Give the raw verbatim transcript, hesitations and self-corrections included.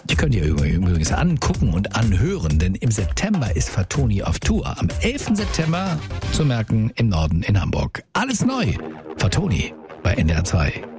Die könnt ihr übrigens angucken und anhören, denn im September ist Fatoni auf Tour. Am elften September zu merken im Norden in Hamburg. Alles neu. Fatoni bei N D R zwei.